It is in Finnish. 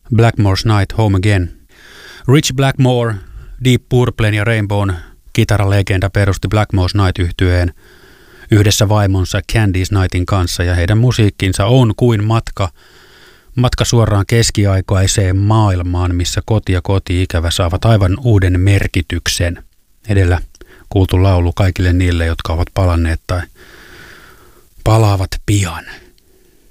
Blackmore's Night Home Again. Rich Blackmore, Deep Purplen ja Rainbown kitaralegenda perusti Blackmore's Night-yhtyeen yhdessä vaimonsa Candice Nightin kanssa, ja heidän musiikkinsa on kuin matka suoraan keskiaikaiseen maailmaan, missä koti ja koti-ikävä saavat aivan uuden merkityksen. Edellä kuultu laulu kaikille niille, jotka ovat palanneet tai palaavat pian.